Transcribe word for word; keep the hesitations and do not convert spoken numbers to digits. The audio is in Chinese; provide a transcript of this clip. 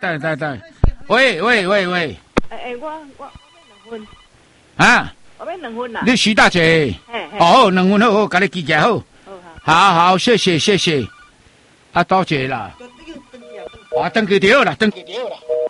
等等等，喂喂喂喂， 诶诶，我我我要两份， 啊， 我要两份啦。 你徐大姐，哦，两份好好，给你记起来好，好好，谢谢谢谢，啊，多谢啦，啊，登记掉啦，登记掉啦。